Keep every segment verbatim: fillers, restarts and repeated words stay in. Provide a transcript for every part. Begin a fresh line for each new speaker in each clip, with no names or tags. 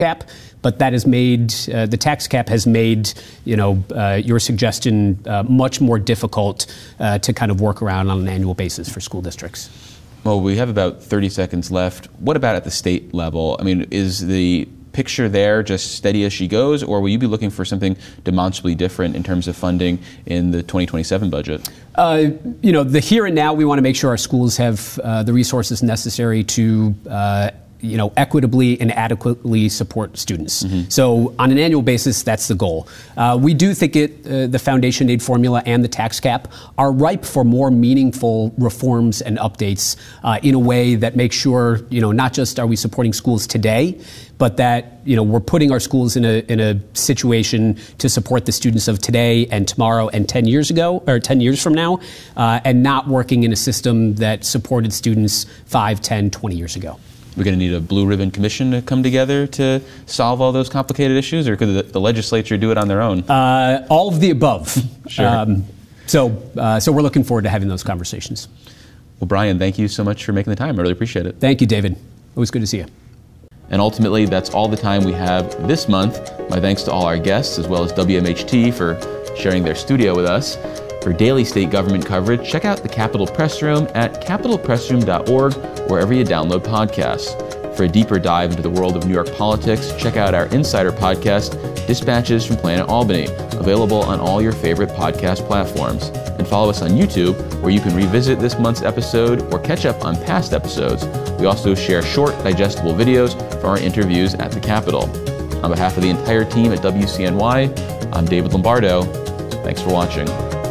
cap, but that has made, uh, the tax cap has made, you know, uh, your suggestion uh, much more difficult uh, to kind of work around on an annual basis for school districts.
Well, we have about thirty seconds left. What about at the state level? I mean, is the picture there just steady as she goes, or will you be looking for something demonstrably different in terms of funding in the twenty twenty-seven budget?
Uh, you know, the here and now, we want to make sure our schools have uh, the resources necessary to uh, you know, equitably and adequately support students. Mm-hmm. So on an annual basis, that's the goal. Uh, we do think it, uh, the foundation aid formula and the tax cap are ripe for more meaningful reforms and updates uh, in a way that makes sure, you know, not just are we supporting schools today, but that, you know, we're putting our schools in a in a situation to support the students of today and tomorrow and ten years ago, or ten years from now, uh, and not working in a system that supported students five, ten, twenty years ago.
We're going to need a blue ribbon commission to come together to solve all those complicated issues, or could the, the legislature do it on their own?
Uh, all of the above.
Sure.
Um, so, uh, so we're looking forward to having those conversations.
Well, Brian, thank you so much for making the time. I really appreciate it.
Thank you, David. Always good to see you.
And ultimately, that's all the time we have this month. My thanks to all our guests, as well as W M H T for sharing their studio with us. For daily state government coverage, check out the Capitol Press Room at capitol press room dot org, wherever you download podcasts. For a deeper dive into the world of New York politics, check out our Insider podcast, Dispatches from Planet Albany, available on all your favorite podcast platforms. And follow us on YouTube, where you can revisit this month's episode or catch up on past episodes. We also share short, digestible videos from our interviews at the Capitol. On behalf of the entire team at W C N Y, I'm David Lombardo. Thanks for watching.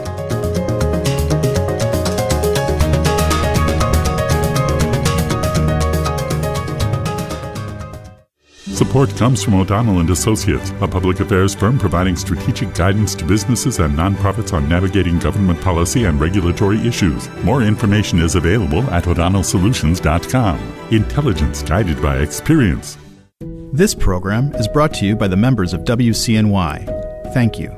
Support comes from O'Donnell and Associates, a public affairs firm providing strategic guidance to businesses and nonprofits on navigating government policy and regulatory issues. More information is available at o'donnell solutions dot com. Intelligence guided by experience.
This program is brought to you by the members of W C N Y. Thank you.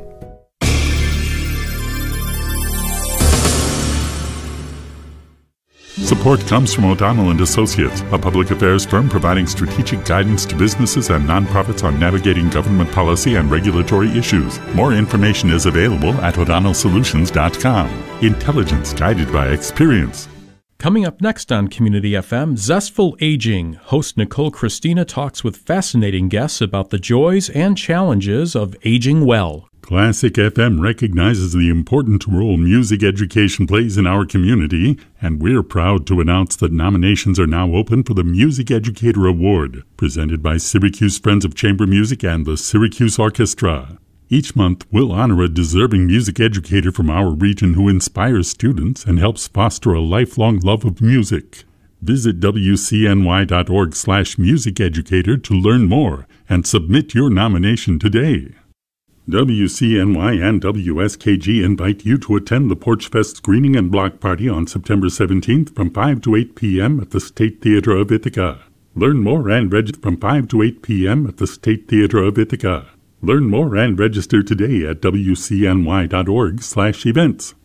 Support comes from O'Donnell and Associates, a public affairs firm providing strategic guidance to businesses and nonprofits on navigating government policy and regulatory issues. More information is available at o'donnell solutions dot com. Intelligence guided by experience.
Coming up next on Community F M, Zestful Aging. Host Nicole Christina talks with fascinating guests about the joys and challenges of aging well.
Classic F M recognizes the important role music education plays in our community, and we're proud to announce that nominations are now open for the Music Educator Award, presented by Syracuse Friends of Chamber Music and the Syracuse Orchestra. Each month, we'll honor a deserving music educator from our region who inspires students and helps foster a lifelong love of music. Visit W C N Y dot org slash music educator to learn more and submit your nomination today. W C N Y and W S K G invite you to attend the Porch Fest screening and block party on September seventeenth from five to eight p.m. at the State Theater of Ithaca. Learn more and register from five to eight p.m. at the State Theater of Ithaca. Learn more and register today at W C N Y dot org slash events.